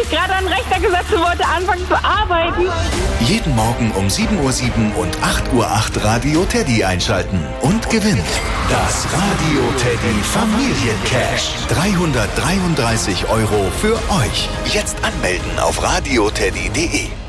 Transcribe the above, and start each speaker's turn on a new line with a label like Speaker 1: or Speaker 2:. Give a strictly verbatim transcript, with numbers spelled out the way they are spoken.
Speaker 1: gerade an den Rechner gesetzt und wollte anfangen zu arbeiten.
Speaker 2: Jeden Morgen um sieben Uhr sieben und acht Uhr acht Radio Teddy einschalten und gewinnt das Radio Teddy Familiencash. dreihundertdreiunddreißig Euro für euch. Jetzt anmelden auf radioteddy punkt de.